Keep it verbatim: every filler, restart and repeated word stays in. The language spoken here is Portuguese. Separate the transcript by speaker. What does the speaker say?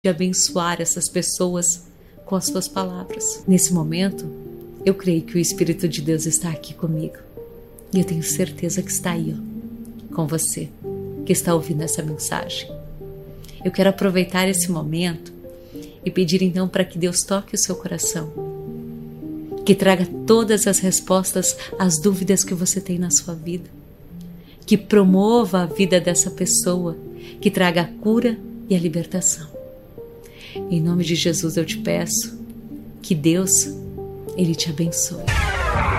Speaker 1: de abençoar essas pessoas com as suas palavras. Nesse momento, eu creio que o Espírito de Deus está aqui comigo. E eu tenho certeza que está aí, ó, com você, que está ouvindo essa mensagem. Eu quero aproveitar esse momento e pedir então para que Deus toque o seu coração, que traga todas as respostas às dúvidas que você tem na sua vida, que promova a vida dessa pessoa, que traga a cura e a libertação. Em nome de Jesus eu te peço que Deus, Ele te abençoe.